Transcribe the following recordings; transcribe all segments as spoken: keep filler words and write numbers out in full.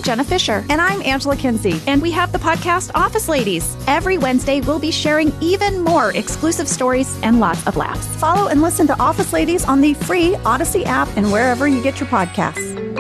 I'm Jenna Fisher. And I'm Angela Kinsey. And we have the podcast Office Ladies. Every Wednesday, we'll be sharing even more exclusive stories and lots of laughs. Follow and listen to Office Ladies on the free Odyssey app and wherever you get your podcasts.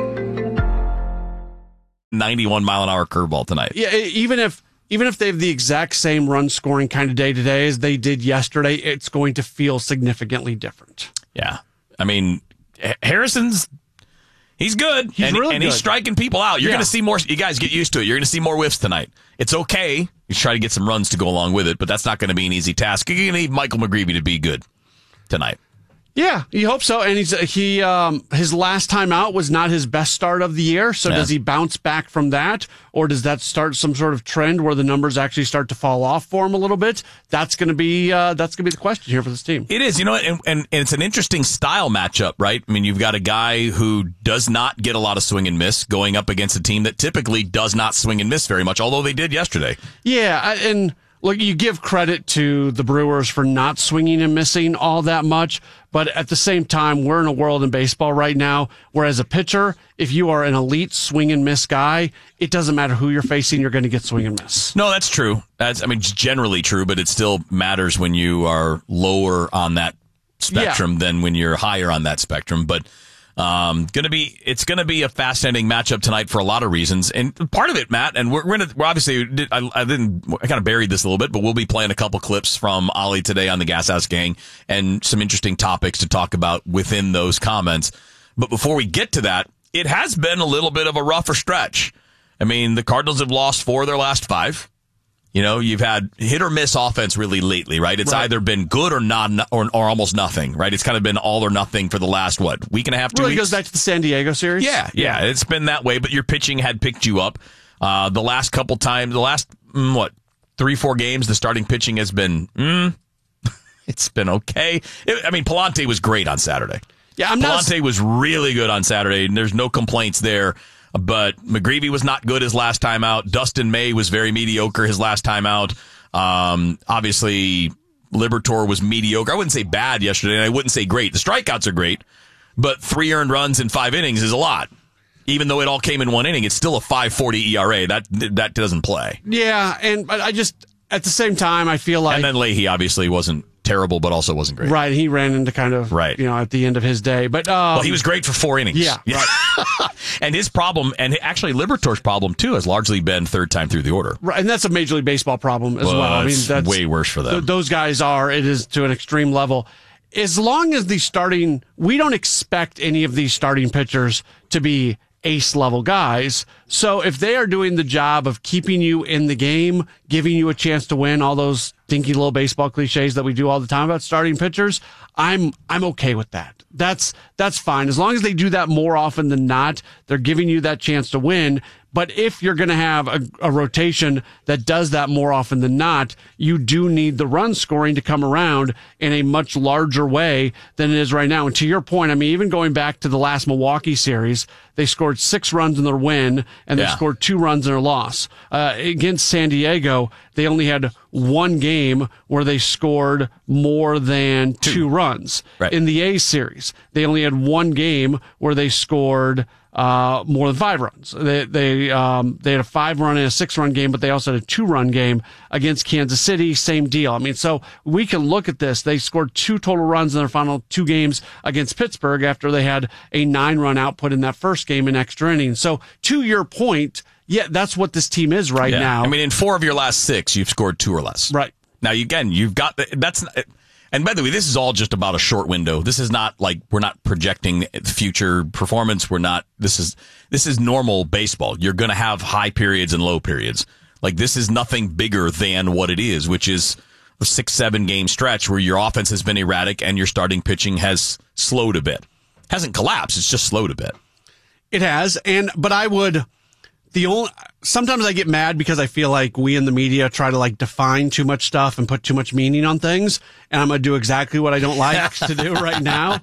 ninety-one mile an hour curveball tonight. Yeah, even if even if they have the exact same run scoring kind of day today as they did yesterday, it's going to feel significantly different. Yeah. I mean, Harrison's he's good. He's and, really and good. he's striking people out. You're Yeah. going to see more. You guys get used to it. You're going to see more whiffs tonight. It's okay. You try to get some runs to go along with it, but that's not going to be an easy task. You're going to need Michael McGreevy to be good tonight. Yeah, you hope so. And he's he um, his last time out was not his best start of the year. So Yeah. does he bounce back from that, or does that start some sort of trend where the numbers actually start to fall off for him a little bit? That's going to be uh, that's going to be the question here for this team. It is, you know, and, and, and it's an interesting style matchup, right? I mean, you've got a guy who does not get a lot of swing and miss going up against a team that typically does not swing and miss very much, although they did yesterday. Yeah, I- and look, you give credit to the Brewers for not swinging and missing all that much, but at the same time, we're in a world in baseball right now where as a pitcher, if you are an elite swing and miss guy, it doesn't matter who you're facing, you're going to get swing and miss. No, that's true. That's, I mean, it's generally true, but it still matters when you are lower on that spectrum Yeah. than when you're higher on that spectrum. But um, gonna be it's gonna be a fascinating matchup tonight for a lot of reasons. And part of it, Matt, and we're, we're gonna we're obviously I, I didn't I kind of buried this a little bit, but we'll be playing a couple clips from Ollie today on the Gas House Gang and some interesting topics to talk about within those comments. But before we get to that, it has been a little bit of a rougher stretch. I mean, the Cardinals have lost four of their last five. You know, you've had hit or miss offense really lately, right? It's Right. either been good or not, or, or almost nothing, right? It's kind of been all or nothing for the last, what, week and a half, two Really weeks? goes back to the San Diego series. Yeah, yeah, it's been that way, but your pitching had picked you up. Uh, the last couple times, the last, mm, what, three, four games, the starting pitching has been, mm, it's been okay. It, I mean, Palante was great on Saturday. Yeah, I'm not. Palante was really good on Saturday, and there's no complaints there. But McGreevy was not good his last time out. Dustin May was very mediocre his last time out. Um, obviously, Liberatore was mediocre. I wouldn't say bad yesterday, and I wouldn't say great. The strikeouts are great, but three earned runs in five innings is a lot. Even though it all came in one inning, it's still a five forty E R A. That that doesn't play. Yeah, and but I just at the same time I feel like And then Leahy obviously wasn't terrible, but also wasn't great. right. He ran into kind of Right. you know at the end of his day, but um, Well, he was great for four innings. Yeah, right. And his problem, and actually Liberatore's problem too, has largely been third time through the order. Right, and that's a Major League Baseball problem as well. Well, I mean, it's that's way worse for them. th- those guys are. It is to an extreme level. As long as the starting, we don't expect any of these starting pitchers to be ace level guys. So if they are doing the job of keeping you in the game, giving you a chance to win, all those dinky little baseball cliches that we do all the time about starting pitchers, I'm I'm okay with that. That's that's fine. As long as they do that more often than not, they're giving you that chance to win. But if you're going to have a, a rotation that does that more often than not, you do need the run scoring to come around in a much larger way than it is right now. And to your point, I mean, even going back to the last Milwaukee series, they scored six runs in their win and they Yeah. scored two runs in their loss. Uh, against San Diego, they only had one game where they scored more than two, two runs. Right. In the A's series, they only had one game where they scored uh, more than five runs. They they um, they had a five run and a six run game, but they also had a two run game against Kansas City. Same deal. I mean, so we can look at this. They scored two total runs in their final two games against Pittsburgh after they had a nine run output in that first game in extra innings. So to your point, yeah, that's what this team is right Yeah. now. I mean, in four of your last six, you've scored two or less. Right. Now, you, again, you've got the, that's, and by the way, this is all just about a short window. This is not like we're not projecting future performance. We're not, this is, this is normal baseball. You're going to have high periods and low periods. Like, this is nothing bigger than what it is, which is a six, seven game stretch where your offense has been erratic and your starting pitching has slowed a bit. Hasn't collapsed. It's just slowed a bit. It has. And, but I would, the only, sometimes I get mad because I feel like we in the media try to like define too much stuff and put too much meaning on things. And I'm going to do exactly what I don't like to do right now.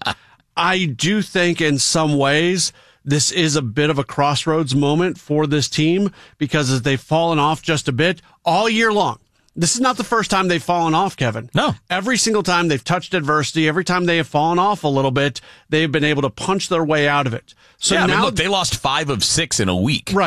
I do think in some ways this is a bit of a crossroads moment for this team because as they've fallen off just a bit all year long. This is not the first time they've fallen off, Kevin. No. Every single time they've touched adversity, every time they have fallen off a little bit, they've been able to punch their way out of it. So yeah, now, I mean, look, they lost five of six in a week. Right.